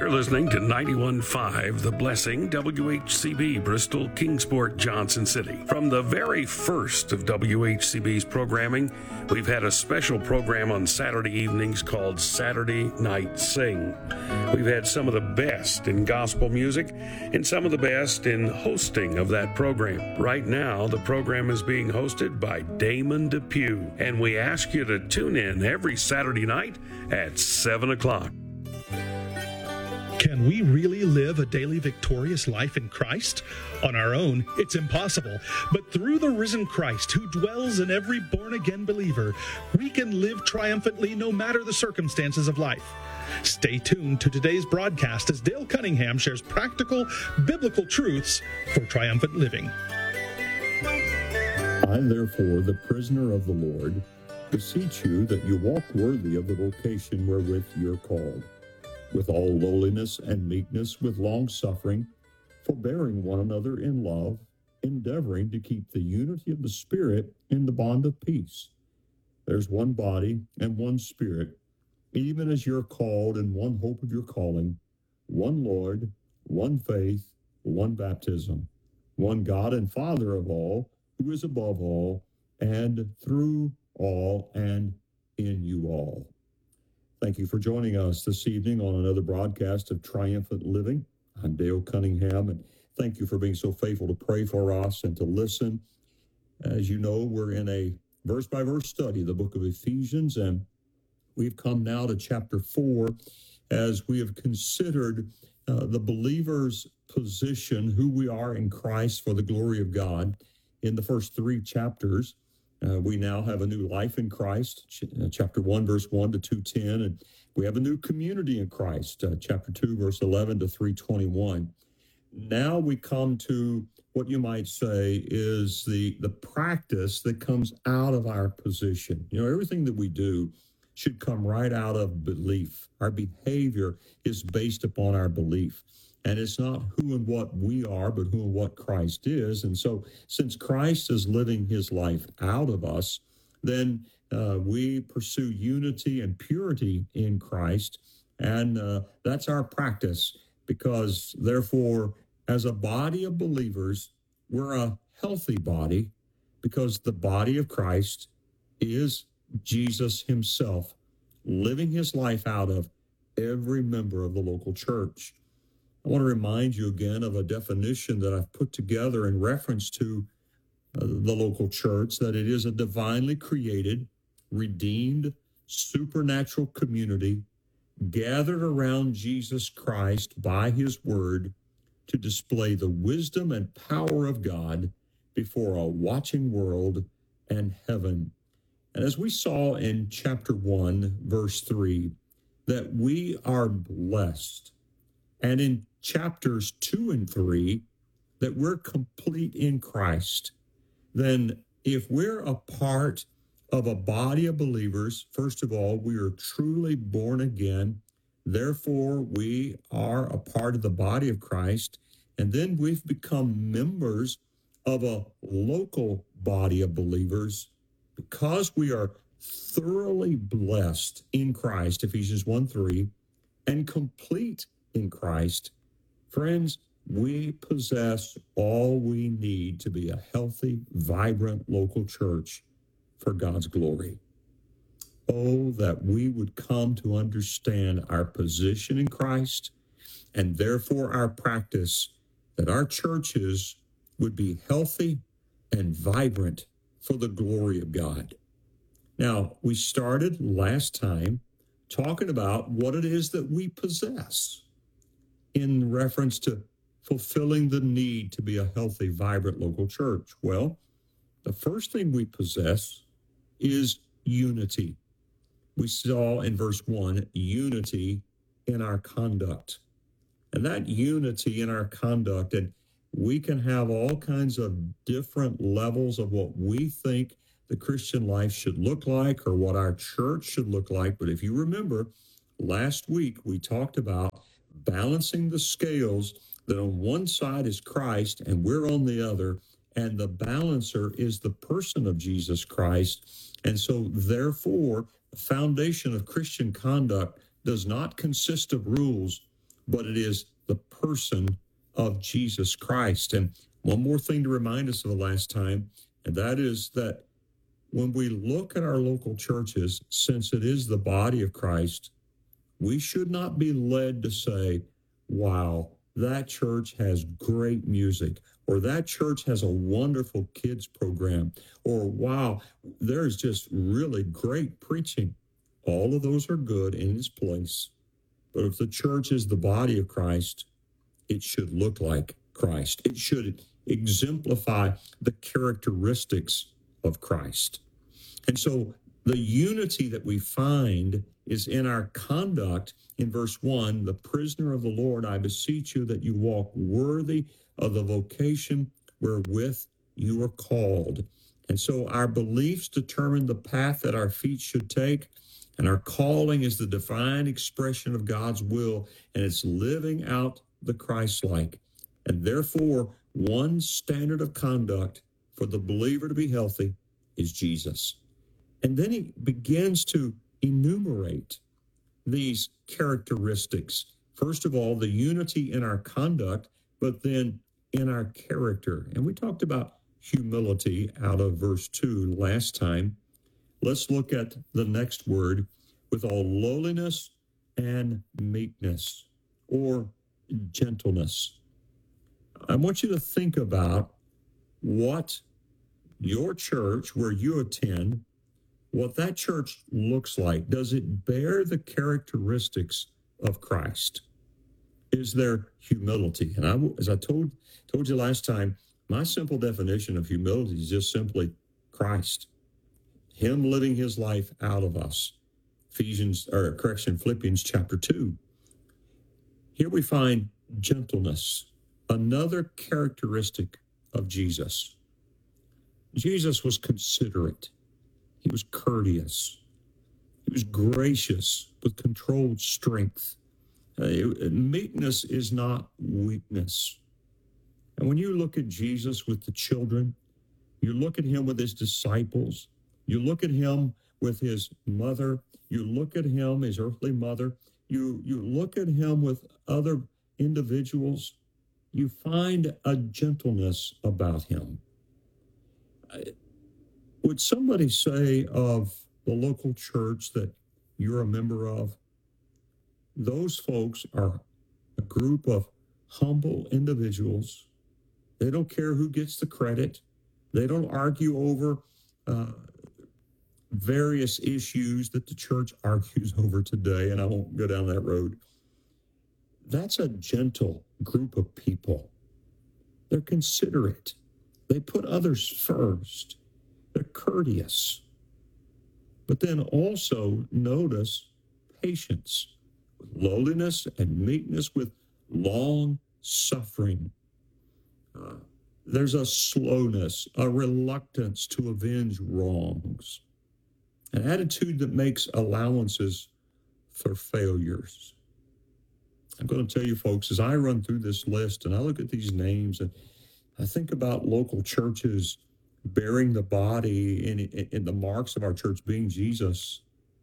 You're listening to 91.5 The Blessing, WHCB, Bristol, Kingsport, Johnson City. From the very first of WHCB's programming, we've had a special program on Saturday evenings called Saturday Night Sing. We've had some of the best in gospel music and some of the best in hosting of that program. Right now, the program is being hosted by Damon Depew, and we ask you to tune in every Saturday night at 7 o'clock. Can we really live a daily victorious life in Christ? On our own, it's impossible. But through the risen Christ who dwells in every born-again believer, we can live triumphantly no matter the circumstances of life. Stay tuned to today's broadcast as Dale Cunningham shares practical, biblical truths for triumphant living. I, therefore, the prisoner of the Lord, beseech you that you walk worthy of the vocation wherewith you're called, with all lowliness and meekness, with long-suffering, forbearing one another in love, endeavoring to keep the unity of the Spirit in the bond of peace. There's one body and one Spirit, even as you're called in one hope of your calling, one Lord, one faith, one baptism, one God and Father of all, who is above all, and through all, and in you all. Thank you for joining us this evening on another broadcast of Triumphant Living. I'm Dale Cunningham, and thank you for being so faithful to pray for us and to listen. As you know, we're in a verse-by-verse study of the book of Ephesians, and we've come now to chapter 4 as we have considered the believer's position, who we are in Christ for the glory of God. In the first 3 chapters, we now have a new life in Christ, chapter 1, verse 1 to 2:10, and we have a new community in Christ, chapter 2, verse 11 to 3:21. Now we come to what you might say is the practice that comes out of our position. You know, everything that we do should come right out of belief. Our behavior is based upon our belief. And it's not who and what we are, but who and what Christ is. And so since Christ is living his life out of us, then we pursue unity and purity in Christ. And that's our practice, because therefore, as a body of believers, we're a healthy body, because the body of Christ is Jesus himself, living his life out of every member of the local church. I want to remind you again of a definition that I've put together in reference to the local church, that it is a divinely created, redeemed, supernatural community gathered around Jesus Christ by his word to display the wisdom and power of God before a watching world and heaven. And as we saw in chapter 1, verse 3, that we are blessed. And in chapters 2 and 3, that we're complete in Christ. Then if we're a part of a body of believers, first of all, we are truly born again. Therefore, we are a part of the body of Christ. And then we've become members of a local body of believers because we are thoroughly blessed in Christ, Ephesians 1:3, and complete in Christ. Friends, we possess all we need to be a healthy, vibrant local church for God's glory. Oh, that we would come to understand our position in Christ, and therefore our practice, that our churches would be healthy and vibrant for the glory of God. Now, we started last time talking about what it is that we possess in reference to fulfilling the need to be a healthy, vibrant local church. Well, the first thing we possess is unity. We saw in verse 1, unity in our conduct. And that unity in our conduct, and we can have all kinds of different levels of what we think the Christian life should look like or what our church should look like. But if you remember, last week we talked about balancing the scales, that on one side is Christ and we're on the other, and the balancer is the person of Jesus Christ. And so therefore, the foundation of Christian conduct does not consist of rules, but it is the person of Jesus Christ. And one more thing to remind us of the last time, and that is that when we look at our local churches, since it is the body of Christ, we should not be led to say, wow, that church has great music, or that church has a wonderful kids program, or wow, there's just really great preaching. All of those are good in its place. But if the church is the body of Christ, it should look like Christ. It should exemplify the characteristics of Christ. And so the unity that we find is in our conduct. In verse 1, the prisoner of the Lord, I beseech you that you walk worthy of the vocation wherewith you are called. And so our beliefs determine the path that our feet should take, and our calling is the divine expression of God's will, and it's living out the Christ-like. And therefore, one standard of conduct for the believer to be healthy is Jesus. And then he begins to enumerate these characteristics. First of all, the unity in our conduct, but then in our character. And we talked about humility out of verse 2 last time. Let's look at the next word, with all lowliness and meekness, or gentleness. I want you to think about what your church, where you attend, what that church looks like. Does it bear the characteristics of Christ? Is there humility? And as I told you last time, my simple definition of humility is just simply Christ, him living his life out of us. Philippians chapter 2. Here we find gentleness, another characteristic of Jesus. Jesus was considerate. He was courteous. He was gracious with controlled strength. Meekness is not weakness. And when you look at Jesus with the children, you look at him with his disciples, you look at him with his mother, you look at him, his earthly mother, you look at him with other individuals, you find a gentleness about him. Would somebody say of the local church that you're a member of, those folks are a group of humble individuals? They don't care who gets the credit. They don't argue over various issues that the church argues over today, and I won't go down that road. That's a gentle group of people. They're considerate. They put others first. They're courteous. But then also notice patience, with lowliness and meekness, with long suffering. There's a slowness, a reluctance to avenge wrongs, an attitude that makes allowances for failures. I'm going to tell you, folks, as I run through this list and I look at these names and I think about local churches bearing the body in the marks of our church being Jesus,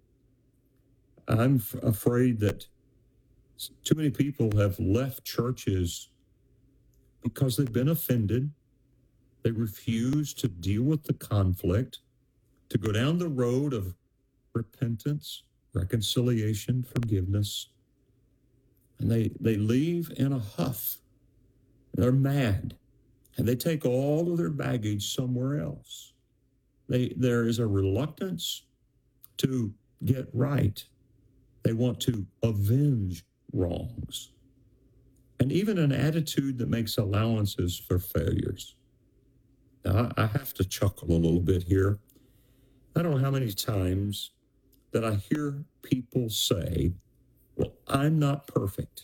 I'm afraid that too many people have left churches because they've been offended. They refuse to deal with the conflict, to go down the road of repentance, reconciliation, forgiveness. And they leave in a huff. They're mad. And they take all of their baggage somewhere else. There is a reluctance to get right. They want to avenge wrongs. And even an attitude that makes allowances for failures. Now, I have to chuckle a little bit here. I don't know how many times that I hear people say, well, I'm not perfect.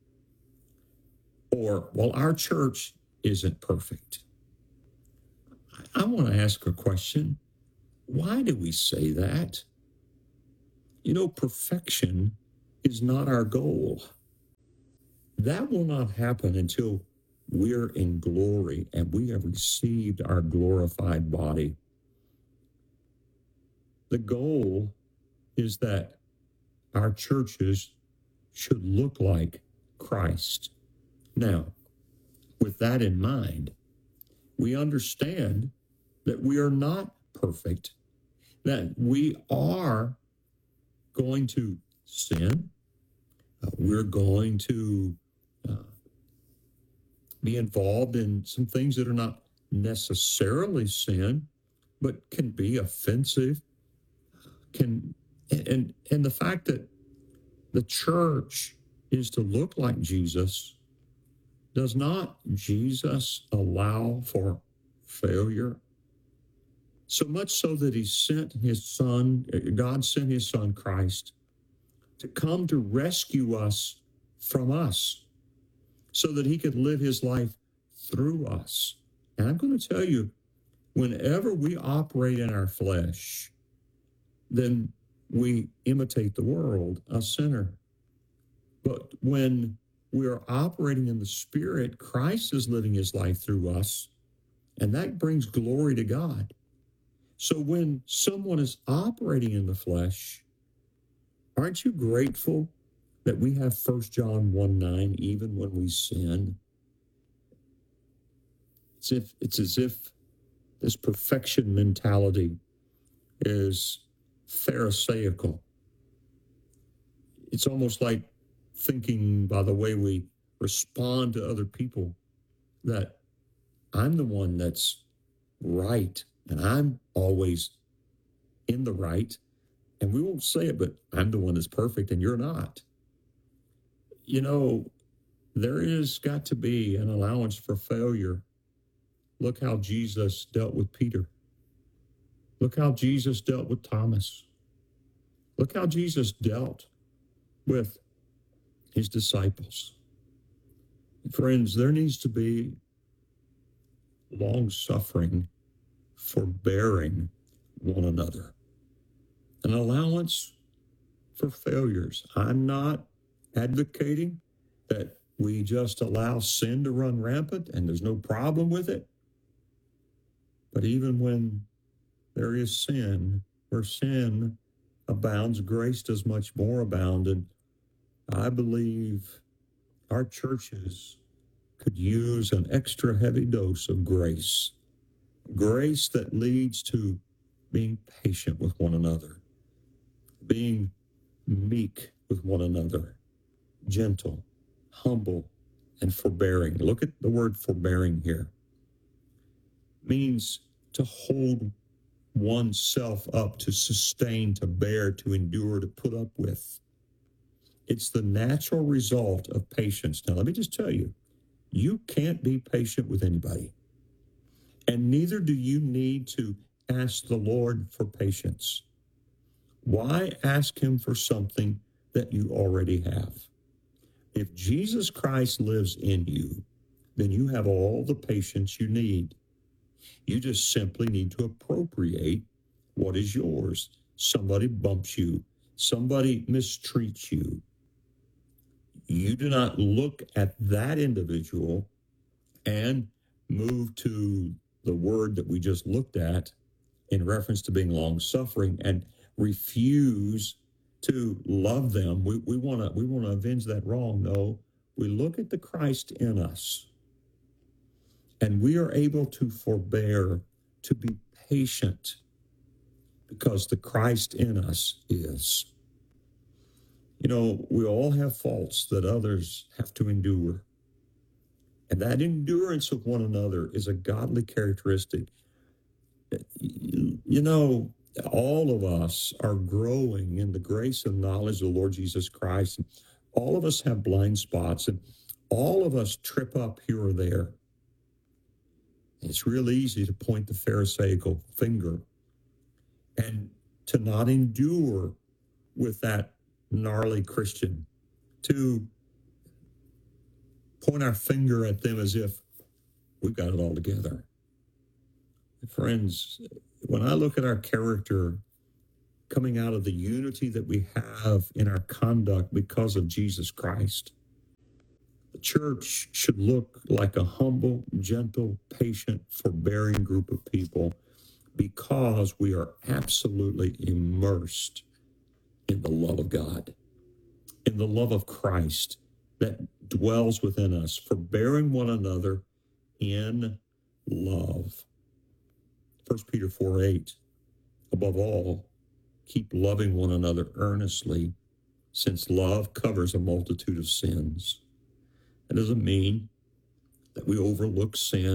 Or, well, our church isn't perfect. I want to ask a question. Why do we say that? You know, perfection is not our goal. That will not happen until we're in glory and we have received our glorified body. The goal is that our churches should look like Christ. Now, with that in mind, we understand that we are not perfect, that we are going to sin. We're going to be involved in some things that are not necessarily sin, but can be offensive. And the fact that the church is to look like Jesus, does not Jesus allow for failure? So much so that he sent his son, God sent his son Christ to come to rescue us from us so that he could live his life through us. And I'm going to tell you, whenever we operate in our flesh, then we imitate the world, a sinner. But when we are operating in the Spirit, Christ is living his life through us, and that brings glory to God. So when someone is operating in the flesh, aren't you grateful that we have 1 John 1:9, even when we sin? It's as if this perfection mentality is pharisaical. It's almost like thinking by the way we respond to other people that I'm the one that's right and I'm always in the right. And we won't say it, but I'm the one that's perfect and you're not. You know, there is got to be an allowance for failure. Look how Jesus dealt with Peter. Look how Jesus dealt with Thomas. Look how Jesus dealt with his disciples. Friends, there needs to be long-suffering, forbearing one another, an allowance for failures. I'm not advocating that we just allow sin to run rampant and there's no problem with it. But even when there is sin, where sin abounds, grace does much more abound. And I believe our churches could use an extra heavy dose of grace. Grace that leads to being patient with one another, being meek with one another, gentle, humble, and forbearing. Look at the word forbearing here. It means to hold oneself up, to sustain, to bear, to endure, to put up with. It's the natural result of patience. Now, let me just tell you, you can't be patient with anybody. And neither do you need to ask the Lord for patience. Why ask him for something that you already have? If Jesus Christ lives in you, then you have all the patience you need. You just simply need to appropriate what is yours. Somebody bumps you. Somebody mistreats you. You do not look at that individual and move to the word that we just looked at in reference to being long-suffering and refuse to love them. We want to avenge that wrong. No, we look at the Christ in us, and we are able to forbear, to be patient, because the Christ in us is. You know, we all have faults that others have to endure. And that endurance of one another is a godly characteristic. You know, all of us are growing in the grace and knowledge of the Lord Jesus Christ. All of us have blind spots, and all of us trip up here or there. It's real easy to point the Pharisaical finger and to not endure with that gnarly Christian, to point our finger at them as if we've got it all together. Friends, when I look at our character coming out of the unity that we have in our conduct because of Jesus Christ, the church should look like a humble, gentle, patient, forbearing group of people because we are absolutely immersed in the love of God, in the love of Christ that dwells within us, forbearing one another in love. 1 Peter 4:8. Above all, keep loving one another earnestly, since love covers a multitude of sins. That doesn't mean that we overlook sin